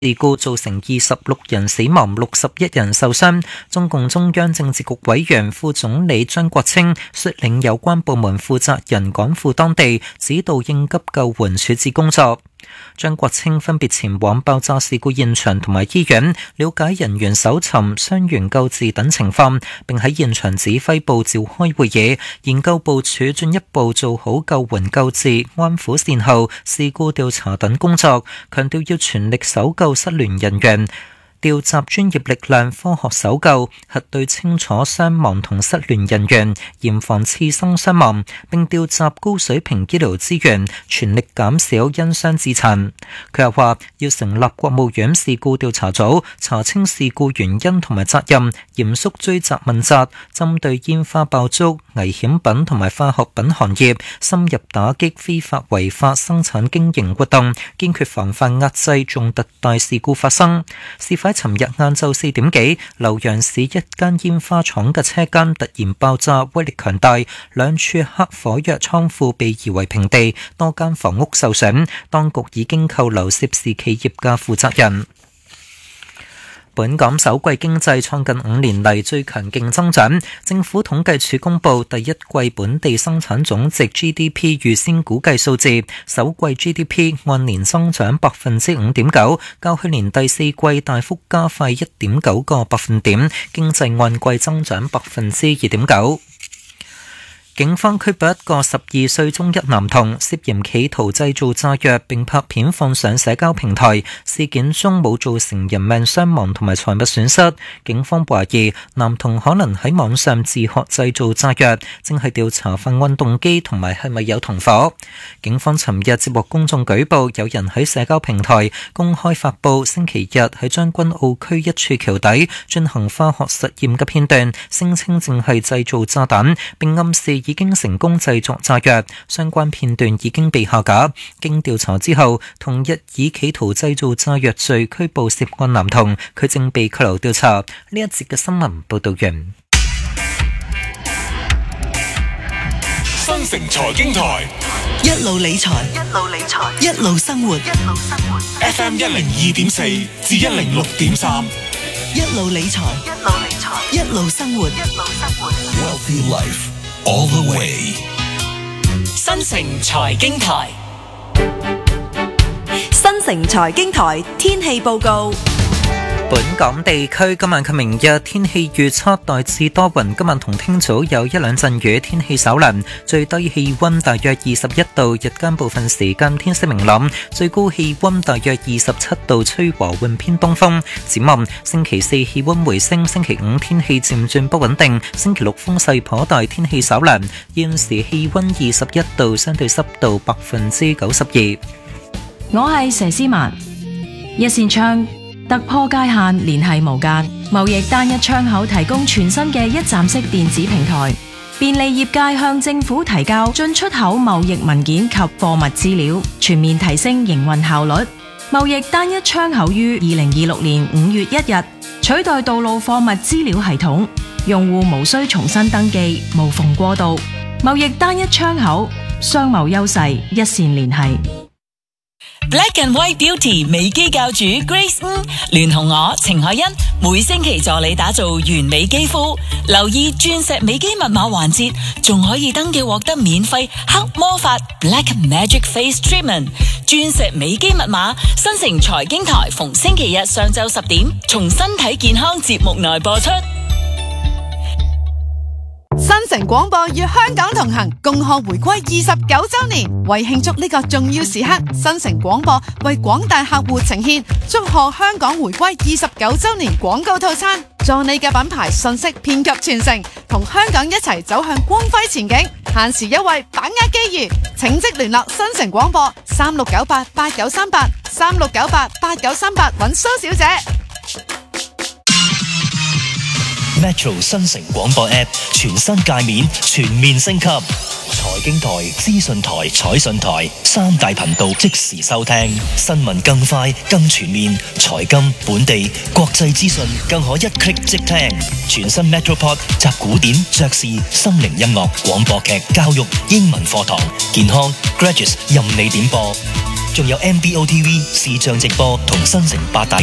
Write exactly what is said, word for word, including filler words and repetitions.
事故造成二十六人死亡、六十一人受傷。中共中央政治局委員、副總理張國清率領有關部門負責人趕赴當地，指導應急救援處置工作。張國清分別前往爆炸事故現場同埋醫院，了解人員搜尋、傷員救治等情況，並喺現場指揮部召開會議，研究部署進一步做好救援救治、安撫善後、事故調查等工作，強調要全力搜救失聯人員，調集專業力量，科學搜救，核對清楚傷亡同失聯人員，嚴防次生傷亡，並調集高水平醫療資源，全力減少因傷致殘。佢又話要成立國務院事故調查組，查清事故原因同埋責任，嚴肅追責問責，針對煙花爆竹、危險品同埋化學品行業，深入打擊非法違法生產經營活動，堅決防範壓制重特大事故發生。事發尋日晏晝四點幾，瀏陽市一間煙花廠嘅車間突然爆炸，威力強大，兩處黑火藥倉庫被夷為平地，多間房屋受損。當局已經扣留涉事企業嘅負責人。本港首季經濟創近五年嚟最強勁增長，政府統計處公布第一季本地生產總值 G D P 預先估計數字，首季 G D P 按年增長百分之五點九，較去年第四季大幅加快一點九個百分點，經濟按季增長百分之二點九。警方拘捕一個十二歲中一男童，涉嫌企圖製造炸藥並拍片放上社交平台。事件中冇造成人命傷亡同埋財物損失。警方懷疑男童可能喺網上自學製造炸藥，正係調查犯案動機同埋係咪有同伙。警方尋日接獲公眾舉報，有人喺社交平台公開發布星期日喺將軍澳區一處橋底進行化學實驗嘅片段，聲稱正係製造炸彈，並暗示已經成功製作炸藥，相關片段已經被下架。經調查之後，同日以企圖製造炸藥罪拘捕涉案男童，佢正被拘留調查。呢一節嘅新聞報道完。 新城財經台一路理財， 一路理財， 一路生活， 一路生活。 F M 一零二點四至一零六點三， 一路理財， 一路理財， 一路生活， 一路生活。 Wealthy Life all the way。 新城財經台， 新城財經台天氣報告。 本港地區今晚及明日天氣預測大致多雲，今晚同聽早有一兩陣雨，天氣稍涼，最低氣溫大約二十一度，日間部分時間天色明朗，最高氣溫大約二十七度，吹和緩偏東風。展望星期四氣溫回升，星期五天氣漸轉不穩定，星期六風勢頗大，天氣稍涼。現時氣溫二十一度，相對濕度百分之九十二。 我係佘詩曼，一線窗。突破界限，聯繫無間。貿易單一窗口提供全新嘅一站式電子平台，便利業界向政府提交進出口貿易文件及貨物資料，全面提升營運效率。貿易單一窗口於二零二六年五月一日取代道路貨物資料系統，用戶無需重新登記，無縫過渡。貿易單一窗口，商貿優勢一線聯繫。 Black and White Beauty 美肌教主 Grace 嗯聯同我程海欣每星期助你打造完美肌膚，留意鑽石美肌密碼環節，仲可以登記獲得免費黑魔法 Black Magic Face Treatment。鑽石美肌密碼，新城財經台逢星期日上晝十點，從身體健康節目內播出。 新城廣播與香港同行，共賀回歸二十九周年。為慶祝呢個重要時刻，新城廣播為廣大客戶呈現祝賀香港回歸二十九周年廣告套餐，助你嘅品牌信息遍及全城，同香港一齊走向光輝前景。限時優惠，把握機遇，請即聯絡新城廣播三六九八八九三八三六九八八九三八揾蘇小姐。 Metro 新城廣播 App 全新界面全面升級，財經台、資訊台、彩訊台三大頻道即時收聽，新聞更快更全面，財金、本地、國際資訊更可一 click 即聽。全新 Metropod 集古典、爵士、心靈音樂、廣播劇、教育、英文課堂、健康、Graduates 任你點播。 仲有 M B O T V 視像直播同新城八大